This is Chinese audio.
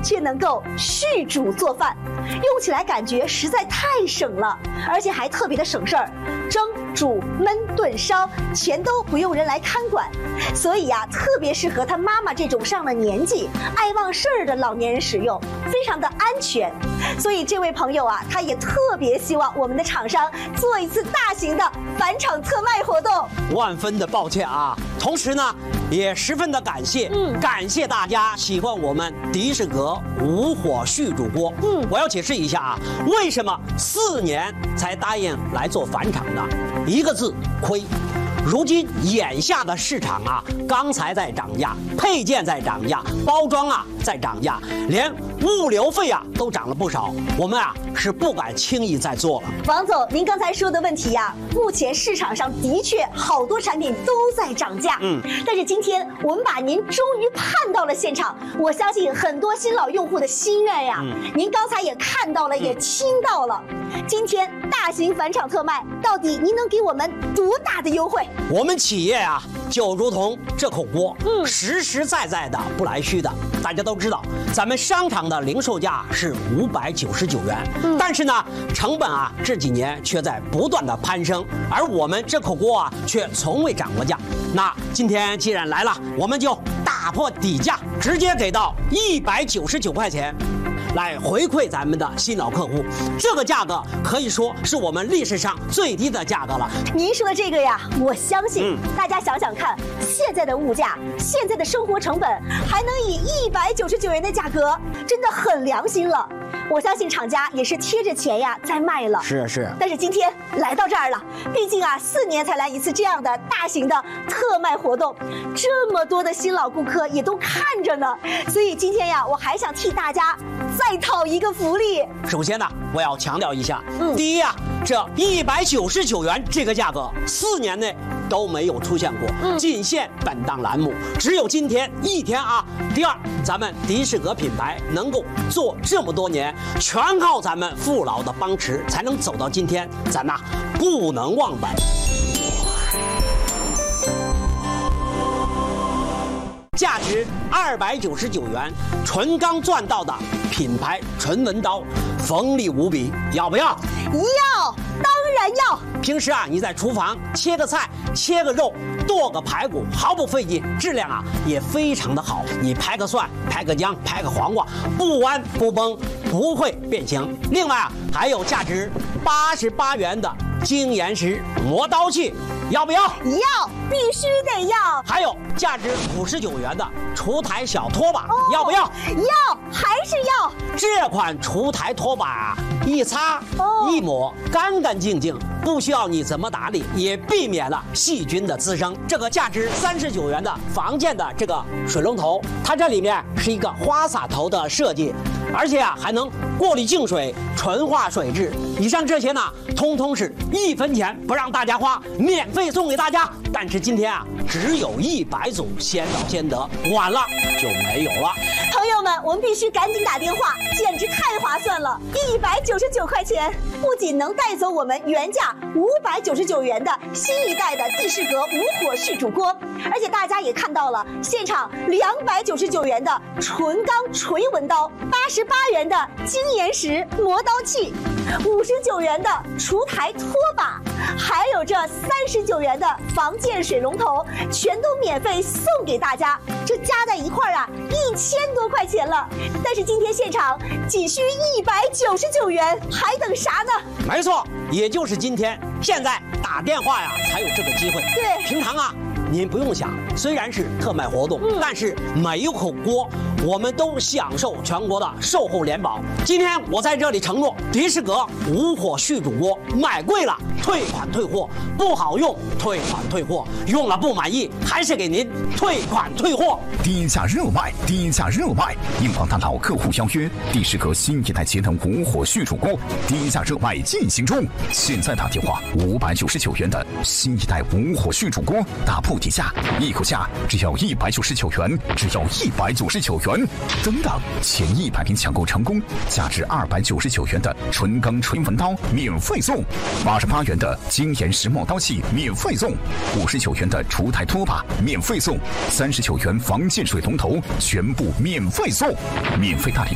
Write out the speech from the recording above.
却能够续煮做饭，用起来感觉实在太省了，而且还特别的省事儿，蒸、煮、焖、炖、烧全都不用人来看管，所以呀，特别适合他妈妈这种上了年纪、爱忘事儿的老年人使用，非常的安全。所以这位朋友啊，他也特别希望我们的厂商做一次大型的返厂特卖活动。 万分的抱歉啊，同时呢，也十分的感谢，感谢大家喜欢我们迪士格无火续煮锅。我要解释一下啊，为什么4年才答应来做返厂的？一个字，亏。如今眼下的市场啊，钢材在涨价，配件在涨价，包装啊在涨价，连物流费啊都涨了不少。我们啊是不敢轻易再做了。 王总，您刚才说的问题呀，目前市场上的确好多产品都在涨价。但是今天我们把您终于盼到了现场，我相信很多新老用户的心愿呀，您刚才也看到了，也听到了。今天大型返厂特卖，到底您能给我们多大的优惠？ 我们企业啊，就如同这口锅，实实在在的，不来虚的。大家都知道，咱们商场的零售价是599元，但是呢，成本啊这几年却在不断的攀升，而我们这口锅啊却从未涨过价。那今天既然来了，我们就打破底价，直接给到199块钱。来回馈咱们的新老客户，这个价格可以说是我们历史上最低的价格了。 您说的这个呀，我相信，大家想想看，现在的物价，现在的生活成本，还能以199元的价格，真的很良心了。我相信厂家也是贴着钱呀在卖了。 是。 但是今天来到这儿了，毕竟啊4年才来一次这样的大型的特卖活动，这么多的新老顾客也都看着呢，所以今天呀，我还想替大家再讨一个福利。 首先呢，我要强调一下，第一啊，这199元这个价格4年内都没有出现过，仅限本档栏目，只有今天1天啊。第二，咱们迪士格品牌能够做这么多年，全靠咱们父老的帮持，才能走到今天，咱呐不能忘本。价值299元，纯钢钻道的品牌纯文刀，锋利无比，要不要？ 要，当然要。 平时啊，你在厨房切个菜、切个肉、剁个排骨，毫不费劲，质量啊也非常的好。你拍个蒜、拍个姜、拍个黄瓜，不弯不崩，不会变形。另外啊，还有价值88元的精研石磨刀器，要不要？ 要，必须得要。 还有价值59元的厨台小拖把，要不要？ 要，还是要。 这款厨台拖把啊，一擦一抹干干净净，不需要你怎么打理，也避免了细菌的滋生。这个价值39元的房建的这个水龙头，它这里面是一个花洒头的设计，而且啊还能过滤净水、纯化水质。以上这些呢，通通是1分钱不让大家花，免费送给大家。但是今天啊，只有100组，先到先得，晚了就没有了。 朋友们，我们必须赶紧打电话，简直太划算了！199块钱，不仅能带走我们原价599元的新一代的迪士格无火续煮锅，而且大家也看到了，现场299元的纯钢锤文刀，88元的精研石磨刀器，59元的厨台拖把，还有这39元的房建水龙头，全都免费送给大家。这加在一块儿啊，1000多块钱了。但是今天现场仅需199元，还等啥呢？ 没错，也就是今天，现在打电话呀才有这个机会。 对， 平常啊您不用想，虽然是特卖活动，但是每一口锅我们都享受全国的售后联保。今天我在这里承诺，迪士格无火续煮锅买贵了退款退货，不好用退款退货，用了不满意还是给您退款退货。 低价热卖，低价热卖！应广大老客户邀约，迪士格新一代节能无火续煮锅低价热卖进行中。现在打电话，599元的新一代无火续煮锅，打破底价，一口价只要199元，只要199元。等等，前100名抢购成功，价值299元的纯钢锤文刀免费送，88元的精研石磨刀器免费送，59元的厨台拖把免费送，39元房建水龙头全部免费送，免费大礼。